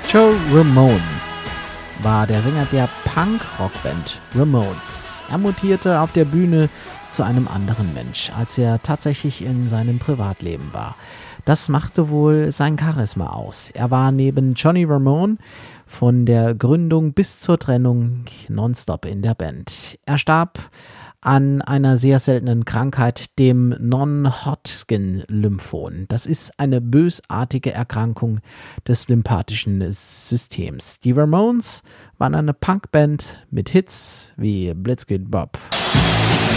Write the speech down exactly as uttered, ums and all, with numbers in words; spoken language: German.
Joe Ramone war der Sänger der Punk-Rock-Band Ramones. Er mutierte auf der Bühne zu einem anderen Mensch, als er tatsächlich in seinem Privatleben war. Das machte wohl sein Charisma aus. Er war neben Johnny Ramone von der Gründung bis zur Trennung nonstop in der Band. Er starb an einer sehr seltenen Krankheit, dem Non-Hodgkin-Lymphom. Das ist eine bösartige Erkrankung des lymphatischen Systems. Die Ramones waren eine Punkband mit Hits wie Blitzkrieg Bob.